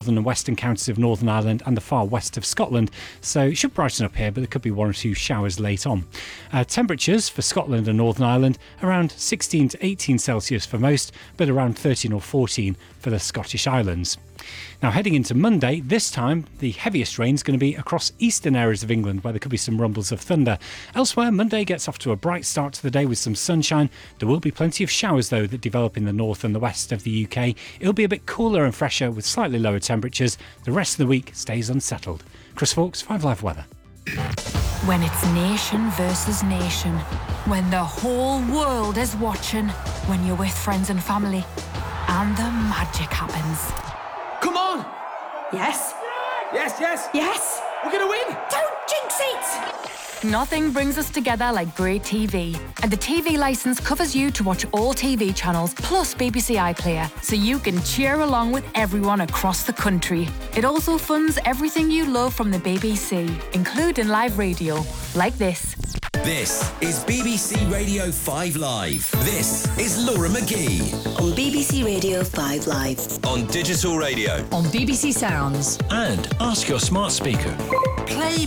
northern and western counties of Northern Ireland and the far west of Scotland, so it should brighten up here, but there could be one or two showers late on. Temperatures for Scotland and Northern Ireland around 16 to 18 Celsius for most, but around 13 or 14 for the Scottish Islands. Now, heading into Monday, this time the heaviest rain is going to be across eastern areas of England, where there could be some rumbles of thunder. Elsewhere, Monday gets off to a bright start to the day with some sunshine. There will be plenty of showers, though, that develop in the north and the west of the UK. It'll be a bit cooler and fresher with slightly lower temperatures. The rest of the week stays unsettled. Chris Fawkes, 5 Live Weather. When it's nation versus nation, when the whole world is watching, when you're with friends and family, and the magic happens. Come on! Yes? Yes, yes! Yes! We're gonna win! Don't jinx it! Nothing brings us together like great TV. And the TV licence covers you to watch all TV channels plus BBC iPlayer, so you can cheer along with everyone across the country. It also funds everything you love from the BBC, including live radio, like this. This is BBC Radio 5 Live. This is Laura McGee. On BBC Radio 5 Live. On digital radio. On BBC Sounds. And ask your smart speaker. Play